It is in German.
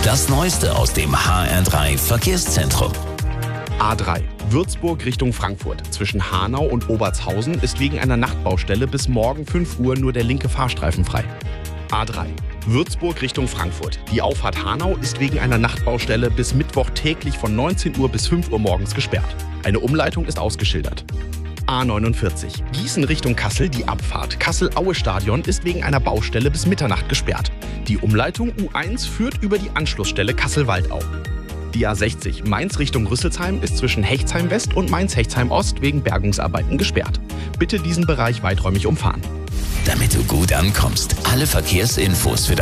Das Neueste aus dem HR3 Verkehrszentrum. A3 Würzburg Richtung Frankfurt. Zwischen Hanau und Obertshausen ist wegen einer Nachtbaustelle bis morgen 5 Uhr nur der linke Fahrstreifen frei. A3 Würzburg Richtung Frankfurt. Die Auffahrt Hanau ist wegen einer Nachtbaustelle bis Mittwoch täglich von 19 Uhr bis 5 Uhr morgens gesperrt. Eine Umleitung ist ausgeschildert. A49 Gießen Richtung Kassel. Die Abfahrt Kassel-Aue-Stadion ist wegen einer Baustelle bis Mitternacht gesperrt. Die Umleitung U1 führt über die Anschlussstelle Kassel-Waldau. Die A60 Mainz Richtung Rüsselsheim ist zwischen Hechtsheim West und Mainz-Hechtsheim Ost wegen Bergungsarbeiten gesperrt. Bitte diesen Bereich weiträumig umfahren. Damit du gut ankommst, alle Verkehrsinfos für